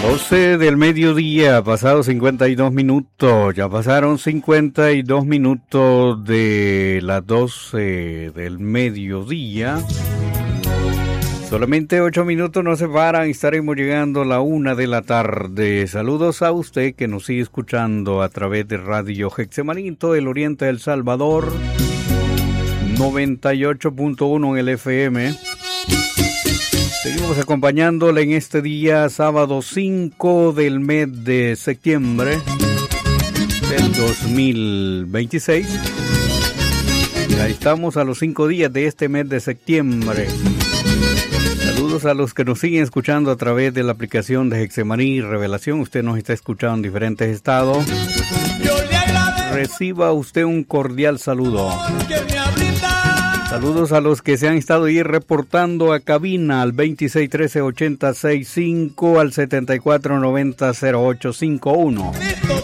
12 del mediodía, pasados 52 minutos, ya pasaron 52 minutos de las 12 del mediodía. Solamente 8 minutos nos separan y estaremos llegando a la 1 de la tarde. Saludos a usted que nos sigue escuchando a través de Radio Getsemaní en todo el oriente del Salvador, 98.1 en el FM. Seguimos acompañándole en este día, sábado 5 del mes de septiembre del 2026. Ya estamos a los 5 días de este mes de septiembre. Saludos a los que nos siguen escuchando a través de la aplicación de Getsemaní Revelación. Usted nos está escuchando en diferentes estados. Reciba usted un cordial saludo. Saludos a los que se han estado ahí reportando a cabina al 2613-8065, al 7490-0851.